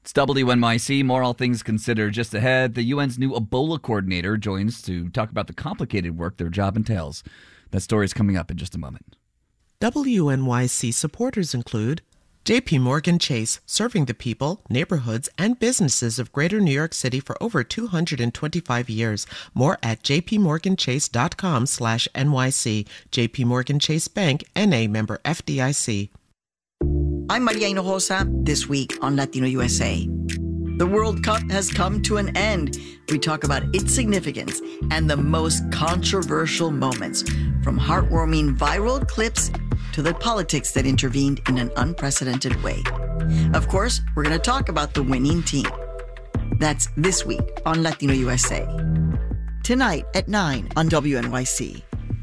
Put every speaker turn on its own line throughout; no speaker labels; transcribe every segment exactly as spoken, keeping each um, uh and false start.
It's W N Y C, more All Things Considered just ahead. The U N's new Ebola coordinator joins to talk about the complicated work their job entails. That story is coming up in just a moment.
W N Y C supporters include J P Morgan Chase, serving the people, neighborhoods, and businesses of Greater New York City for over two hundred twenty-five years. More at jpmorganchase.com slash NYC. J P Morgan Chase Bank, N A member F D I C.
I'm Maria Hinojosa. This week on Latino U S A. The World Cup has come to an end. We talk about its significance and the most controversial moments, from heartwarming viral clips to the politics that intervened in an unprecedented way. Of course, we're going to talk about the winning team. That's this week on Latino U S A. Tonight at nine on W N Y C.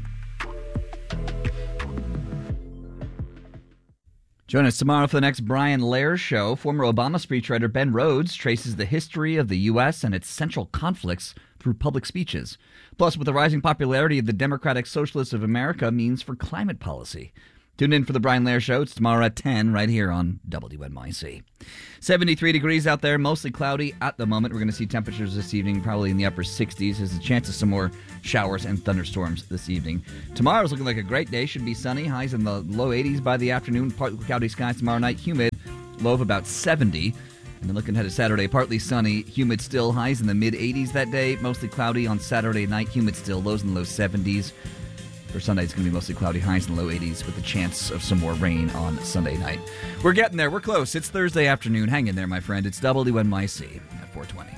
Join us tomorrow for the next Brian Lehrer Show. Former Obama speechwriter Ben Rhodes traces the history of the U S and its central conflicts through public speeches. Plus, what the rising popularity of the Democratic Socialists of America means for climate policy. Tune in for the Brian Lehrer Show. It's tomorrow at ten right here on W N Y C. seventy-three degrees out there, mostly cloudy at the moment. We're going to see temperatures this evening probably in the upper sixties. There's a chance of some more showers and thunderstorms this evening. Tomorrow's looking like a great day. Should be sunny. Highs in the low eighties by the afternoon. Partly cloudy skies tomorrow night. Humid. Low of about seventy. And then looking ahead to Saturday, partly sunny. Humid still. Highs in the mid eighties that day. Mostly cloudy on Saturday night. Humid still. Lows in the low seventies. For Sunday, it's going to be mostly cloudy, highs in the low eighties with a chance of some more rain on Sunday night. We're getting there. We're close. It's Thursday afternoon. Hang in there, my friend. It's W N Y C at four twenty.